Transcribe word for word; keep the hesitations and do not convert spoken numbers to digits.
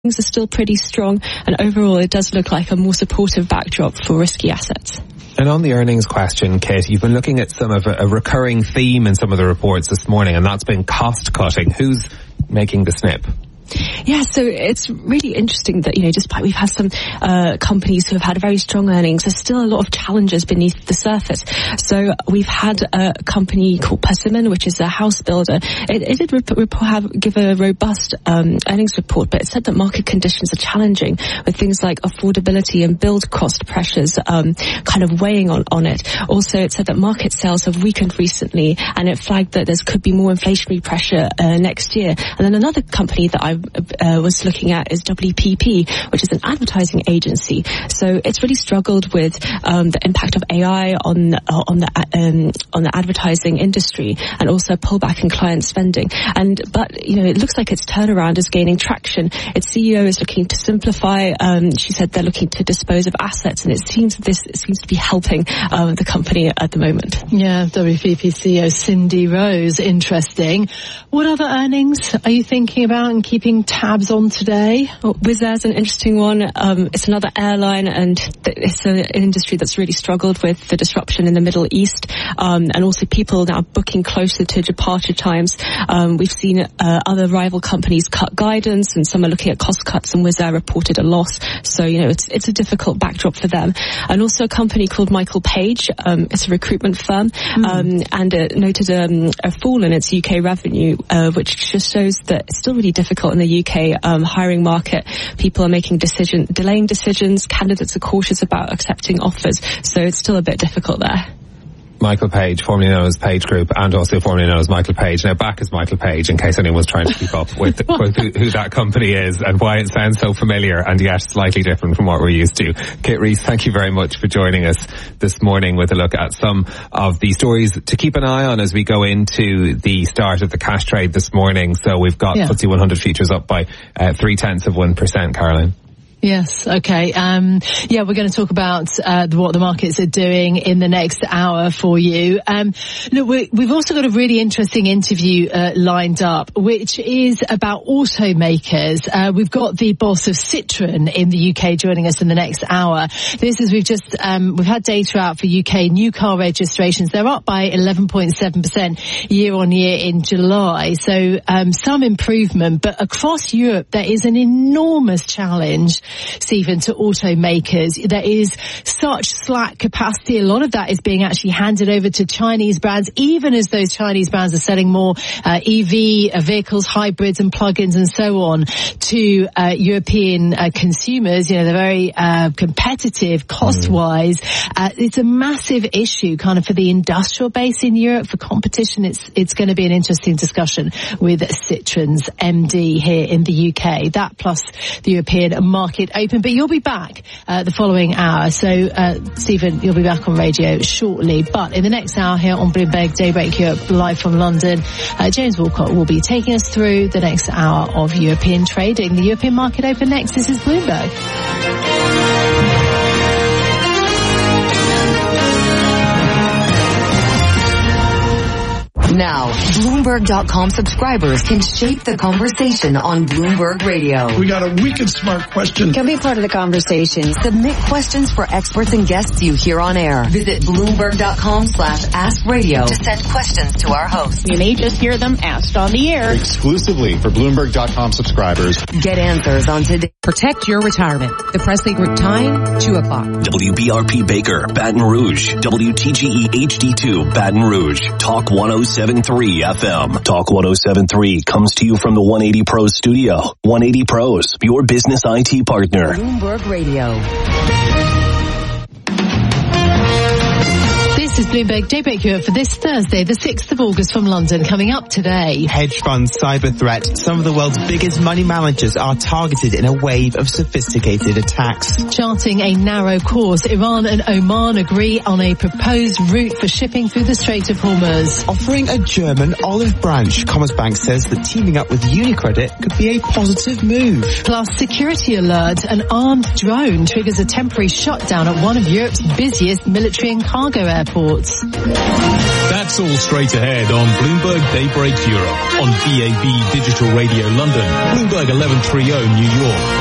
Things are still pretty strong, and overall it does look like a more supportive backdrop for risky assets. And on the earnings question, Kate, you've been looking at some of a, a recurring theme in some of the reports this morning, and that's been cost cutting. Who's making the snip? Yeah, so it's really interesting that, you know, despite we've had some uh, companies who have had very strong earnings, there's still a lot of challenges beneath the surface. So we've had a company called Persimmon, which is a house builder. It, it did rep- rep- have, give a robust um, earnings report, but it said that market conditions are challenging with things like affordability and build cost pressures um, kind of weighing on, on it. Also, it said that market sales have weakened recently, and it flagged that there could be more inflationary pressure uh, next year. And then another company that I Uh, was looking at is W P P, which is an advertising agency. So it's really struggled with um, the impact of A I on uh, on the um, on the advertising industry, and also pullback in client spending. And but you know, it looks like its turnaround is gaining traction. Its C E O is looking to simplify. Um, she said they're looking to dispose of assets, and it seems this it seems to be helping um, the company at the moment. Yeah, W P P C E O Cindy Rose. Interesting. What other earnings are you thinking about and keeping tabs on today? Well, Wizz Air's an interesting one. Um, it's another airline, and th- it's an industry that's really struggled with the disruption in the Middle East, um, and also people now booking closer to departure times. Um, we've seen uh, other rival companies cut guidance, and some are looking at cost cuts, and Wizz Air reported a loss. So, you know, it's it's a difficult backdrop for them. And also a company called Michael Page. Um, it's a recruitment firm, mm. um, and it noted um, a fall in its U K revenue, uh, which just shows that it's still really difficult in the U K um, hiring market. People are making decision, delaying decisions. Candidates are cautious about accepting offers. So it's still a bit difficult there. Michael Page, formerly known as Page Group, and also formerly known as Michael Page. Now back as Michael Page, in case anyone's trying to keep up with, with who, who that company is and why it sounds so familiar and yet slightly different from what we're used to. Kate Rees, thank you very much for joining us this morning with a look at some of the stories to keep an eye on as we go into the start of the cash trade this morning. So we've got yeah. F T S E one hundred futures up by uh, three tenths of one percent, Caroline. Yes, okay. Um, yeah, we're going to talk about uh, what the markets are doing in the next hour for you. Um, look, we, we've also got a really interesting interview uh, lined up, which is about automakers. Uh, we've got the boss of Citroën in the U K joining us in the next hour. This is, we've just, um, we've had data out for U K new car registrations. They're up by eleven point seven percent year on year in July. So, um, some improvement, but across Europe, there is an enormous challenge, Stephen, to automakers. There is such slack capacity. A lot of that is being actually handed over to Chinese brands, even as those Chinese brands are selling more uh, E V uh, vehicles, hybrids and plug-ins and so on to uh, European uh, consumers. You know, they're very uh, competitive cost-wise. Uh, it's a massive issue kind of for the industrial base in Europe. For competition, it's it's going to be an interesting discussion with Citroën's M D here in the U K. That plus the European market open, but you'll be back uh, the following hour. So, uh, Stephen, you'll be back on radio shortly. But in the next hour here on Bloomberg Daybreak Europe, live from London, uh, James Walcott will be taking us through the next hour of European trading. The European market open next. This is Bloomberg. Now, Bloomberg dot com subscribers can shape the conversation on Bloomberg Radio. We got a wicked smart question. Can be part of the conversation. Submit questions for experts and guests you hear on air. Visit Bloomberg dot com slash ask radio to send questions to our host. You may just hear them asked on the air. Exclusively for Bloomberg dot com subscribers. Get answers on today. Protect your retirement. The Presley Group time, two o'clock. W B R P Baker, Baton Rouge. W T G E H D two, Baton Rouge. Talk one oh seven point three F M. Talk one oh seven point three comes to you from the one eighty Pros studio. one eighty Pros, your business I T partner. Bloomberg Radio. This is Bloomberg Daybreak Europe for this Thursday, the sixth of August from London. Coming up today. Hedge funds, cyber threat. Some of the world's biggest money managers are targeted in a wave of sophisticated attacks. Charting a narrow course, Iran and Oman agree on a proposed route for shipping through the Strait of Hormuz. Offering a German olive branch, Commerzbank says that teaming up with UniCredit could be a positive move. Plus, security alert. An armed drone triggers a temporary shutdown at one of Europe's busiest military and cargo airports. reports. That's all straight ahead on Bloomberg Daybreak Europe on D A B Digital Radio London, Bloomberg eleven thirty New York.